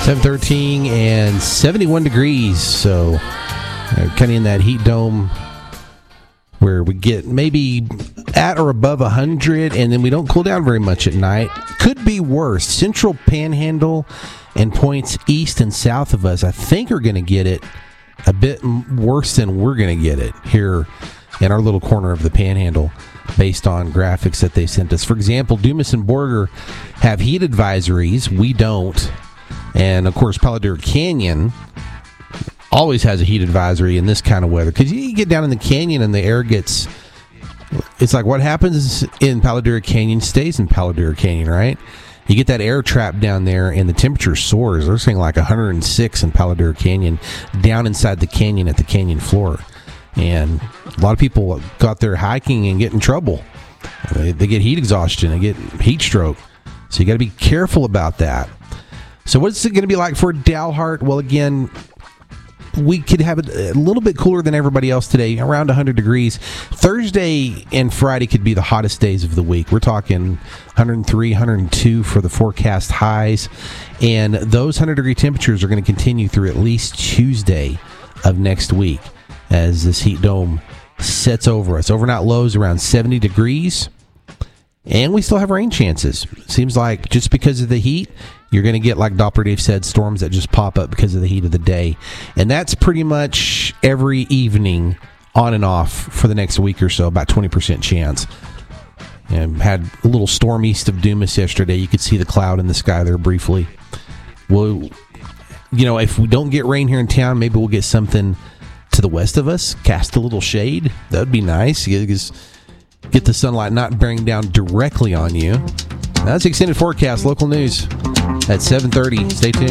7:13 and 71 degrees. So kind of in that heat dome where we get maybe at or above 100, and then we don't cool down very much at night. Could be worse. Central Panhandle and points east and south of us, I think, are going to get it a bit worse than we're going to get it here in our little corner of the Panhandle, based on graphics that they sent us. For example, Dumas and Borger have heat advisories. We don't. And, of course, Palo Duro Canyon always has a heat advisory in this kind of weather. Because you get down in the canyon and the air gets... It's like what happens in Palo Duro Canyon stays in Palo Duro Canyon, right? You get that air trap down there and the temperature soars. They're saying like 106 in Palo Duro Canyon down inside the canyon at the canyon floor. And a lot of people go out there hiking and get in trouble. They get heat exhaustion. They get heat stroke. So you got to be careful about that. So what's it going to be like for Dalhart? Well, again, we could have it a little bit cooler than everybody else today, around 100 degrees. Thursday and Friday could be the hottest days of the week. We're talking 103, 102 for the forecast highs. And those 100-degree temperatures are going to continue through at least Tuesday of next week as this heat dome sets over us. Overnight lows around 70 degrees. And we still have rain chances. Seems like just because of the heat, you're going to get, like Doppler Dave said, storms that just pop up because of the heat of the day. And that's pretty much every evening on and off for the next week or so, about 20% chance. And had a little storm east of Dumas yesterday. You could see the cloud in the sky there briefly. Well, you know, if we don't get rain here in town, maybe we'll get something to the west of us, cast a little shade. That would be nice. Get the sunlight not bearing down directly on you. That's the extended forecast. Local news at 7:30. Stay tuned.